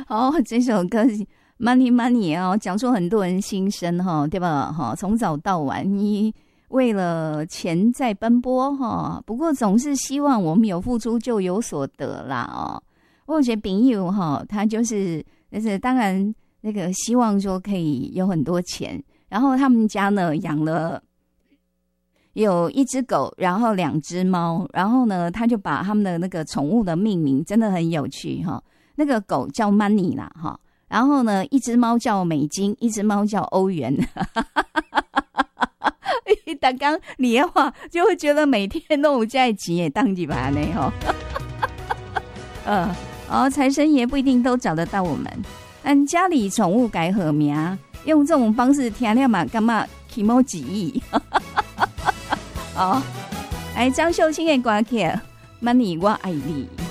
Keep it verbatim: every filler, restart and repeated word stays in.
哦，这首歌 Money Money 哦，讲出很多人心声哈，对吧？哈，从早到晚，你为了钱在奔波哈，不过总是希望我们有付出就有所得啦哦。我觉得朋友哈，他就是就是当然那个希望说可以有很多钱，然后他们家呢养了有一只狗，然后两只猫，然后呢他就把他们的那个宠物的命名真的很有趣哈。那个狗叫 Money 啦哈，然后呢一只猫叫美金，一只猫叫欧元。你刚刚你的话就会觉得每天都有在钱也当几把呢哈。呃，哦，财神爷不一定都找得到我们，但家里宠物改和名，用这种方式听了嘛，干嘛起毛几亿？哦，来张秀清的歌曲《Money 我爱你》。